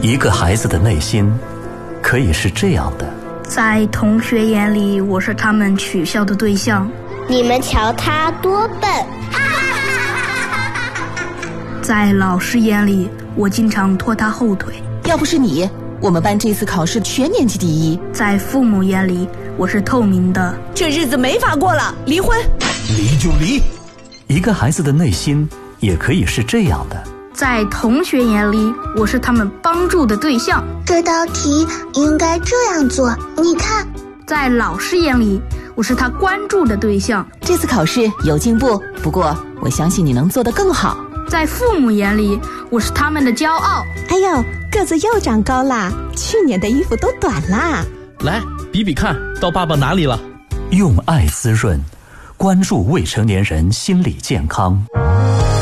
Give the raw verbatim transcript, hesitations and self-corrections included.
一个孩子的内心可以是这样的， 在同学眼里，我是他们取笑的对象。 你们瞧他多笨！ 在老师眼里，我经常拖他后腿。 要不是你，我们班这次考试全年级第一。 在父母眼里，我是透明的。 这日子没法过了，离婚！ 离就离。 一个孩子的内心也可以是这样的， 在同学眼里，我是他们帮助的对象。 这道题应该这样做，你看。 在老师眼里，我是他关注的对象。 这次考试有进步，不过我相信你能做得更好。 在父母眼里，我是他们的骄傲。 哎呦，个子又长高啦，去年的衣服都短啦。 来比比看，到爸爸哪里了？ 用爱滋润，关注未成年人心理健康。